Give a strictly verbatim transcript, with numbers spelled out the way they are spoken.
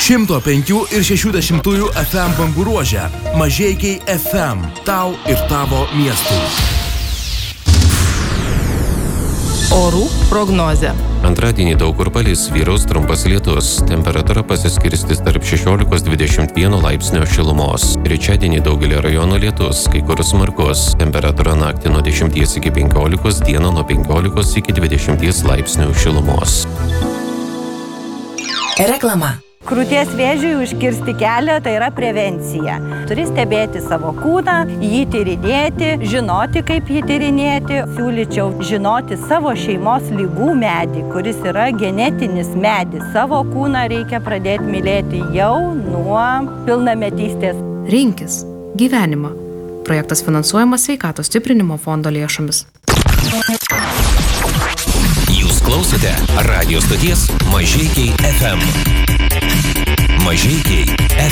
šimto penkių ir šešių dešimtųjų F M bangų ruože. Mažeikiai F M. Tau ir tavo miestui. Orų prognozė. Antradienį daug kur palis, vyraus trumpas lietus. Temperatūra pasiskirstys tarp šešiolikos dvidešimt vieno laipsnio šilumos. Trečiadienį daugelį rajonų lietus, kai kur smarkus. Temperatūra naktį nuo dešimties iki penkiolikos, dieną nuo penkiolikos iki dvidešimties laipsnių šilumos. Reklama. Krūties vėžiui užkirsti kelią tai yra prevencija. Turi stebėti savo kūną, jį tyrinėti, žinoti, kaip jį tyrinėti. Siūlyčiau žinoti savo šeimos lygų medį, kuris yra genetinis medis. Savo kūną reikia pradėti mylėti jau nuo pilnametystės. Rinkis gyvenimą. Projektas finansuojamas Sveikatos stiprinimo fondo lėšomis. Jūs klausote radijo stoties Mažeikiai F M. Mažeikiai